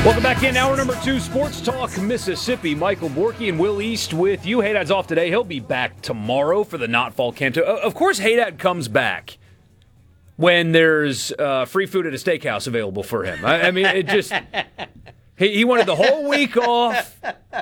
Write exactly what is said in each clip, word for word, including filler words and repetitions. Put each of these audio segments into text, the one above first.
Welcome back in. Hour number two, Sports Talk Mississippi. Michael Borky and Will East with you. Haydad's off today. He'll be back tomorrow for the Not Fall Canto. Of course, Haydad comes back when there's uh, free food at a steakhouse available for him. I, I mean, it just... He, he wanted the whole week off.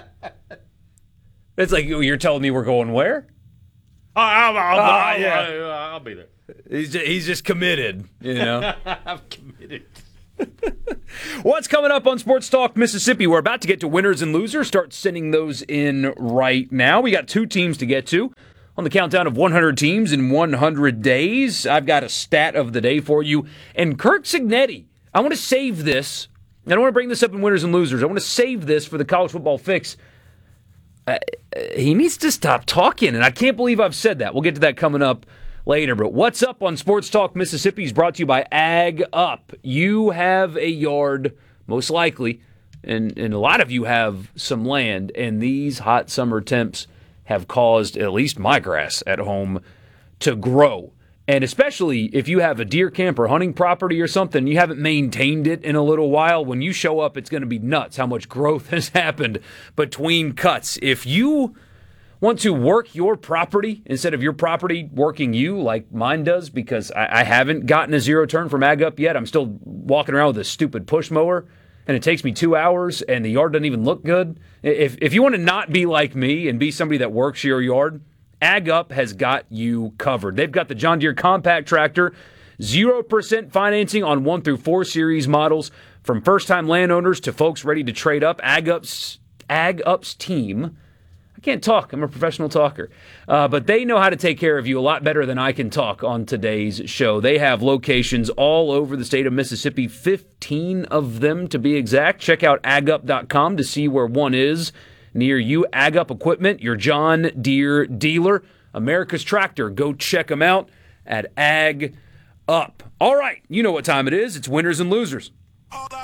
It's like, you're telling me we're going where? I'll, I'll, Uh, I'll, yeah. I'll, I'll be there. He's just, he's just committed, you know. I'm committed. What's coming up on Sports Talk Mississippi? We're about to get to winners and losers. Start sending those in right now. We got two teams to get to on the countdown of one hundred teams in one hundred days. I've got a stat of the day for you. And Kirk Cignetti, I want to save this. I don't want to bring this up in winners and losers. I want to save this for the College Football Fix. Uh, he needs to stop talking, and I can't believe I've said that. We'll get to that coming up later. But what's up on Sports Talk Mississippi is brought to you by Ag Up. You have a yard, most likely, and, and a lot of you have some land, and these hot summer temps have caused at least my grass at home to grow. And especially if you have a deer camp or hunting property or something, you haven't maintained it in a little while, when you show up, it's going to be nuts how much growth has happened between cuts. If you want to work your property instead of your property working you like mine does, because I, I haven't gotten a zero turn from Ag Up yet. I'm still walking around with a stupid push mower, and it takes me two hours, and the yard doesn't even look good. If, if you want to not be like me and be somebody that works your yard, Ag Up has got you covered. They've got the John Deere Compact Tractor, zero percent financing on one through four series models, from first-time landowners to folks ready to trade up. Ag Up's, Ag Up's team, I can't talk, I'm a professional talker, uh, but they know how to take care of you a lot better than I can talk on today's show. They have locations all over the state of Mississippi, fifteen of them to be exact. Check out ag up dot com to see where one is near you. Ag Up Equipment, your John Deere dealer. America's Tractor. Go check them out at Ag Up. All right, you know what time it is. It's winners and losers. All